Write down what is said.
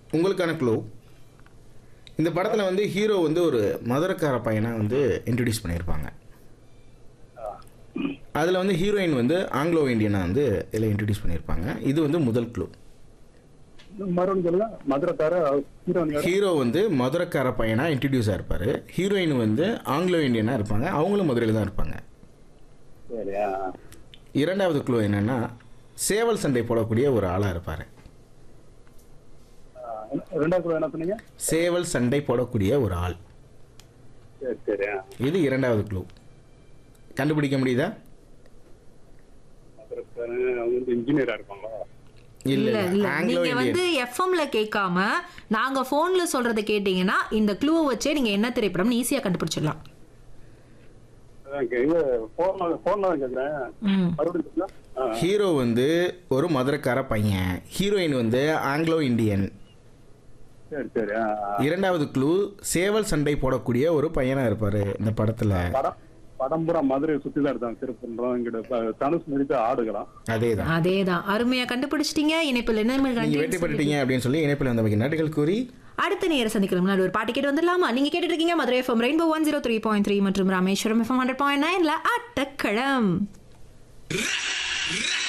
உங்களுக்கான க்ளூ, இந்த படத்தில் வந்து ஹீரோ வந்து ஒரு மதுரக்கார பையனை வந்து இன்ட்ரடியூஸ் பண்ணியிருப்பாங்க. அதில் வந்து ஹீரோயின் வந்து ஆங்கிலோ இந்தியனை வந்து இதில் இன்ட்ரடியூஸ் பண்ணியிருப்பாங்க. இது வந்து முதல் க்ளூ. ஹீரோ வந்து மதுரக்கார பையனாக இன்ட்ரடியூஸாக இருப்பார். ஹீரோயின் வந்து ஆங்கிலோ இந்தியனாக இருப்பாங்க. அவங்களும் மதுரையில் தான் இருப்பாங்க. இரண்டாவது க்ளூ என்னென்னா, சேவல் சண்டை போடக்கூடிய ஒரு ஆளாக இருப்பார். சேவல் சண்டை போடக்கூடிய ஒரு ஆள். இது இரண்டாவது க்ளூ. கண்டுபிடிக்க முடியுதா? இன்ஜினியரா இருப்பாங்களா? இல்ல நீங்க வந்து எஃப்எம்ல கேட்காம நாங்க போன்ல சொல்றதை கேட்டீங்கன்னா இந்த க்ளூவை வச்சே நீங்க என்ன திரைப்படம் ஈஸியா கண்டுபிடிச்சிடலாம். ஹீரோ வந்து ஒரு மதுரக்கார பையன், ஹீரோயின் வந்து ஆங்கிலோ இந்தியன். இரண்டாவது க்ளூ, சேவல் சண்டை போடக்கூடிய ஒரு பையனா இருப்பாரு இந்த படத்துல. படம் பூரா மதுரை சுத்தி தான் இருந்தாங்க. திருப்பூர் தனுஷ் நடித்த ஆடுகளாம். அதேதான். அருமையா கண்டுபிடிச்சிட்டீங்க. இணைப்பில் வெற்றி பெற்றுட்டீங்க அப்படின்னு சொல்லி இணைப்பில் வந்த நடிகள் கூறி அடுத்த நேரம் சந்திக்கலாம். முன்னாடி ஒரு பாட்டு கேட்டு வந்துடலாமா? நீங்க கேட்டுட்டு இருக்கீங்க மதுரை எஃப்எம் ரெயின்போ 103.3 மற்றும் ராமேஸ்வரம் எஃப்எம் 100.9 ஆட்டக்களம்.